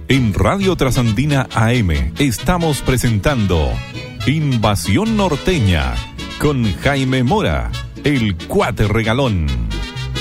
En Radio Trasandina AM estamos presentando Invasión Norteña con Jaime Mora, el Cuate Regalón.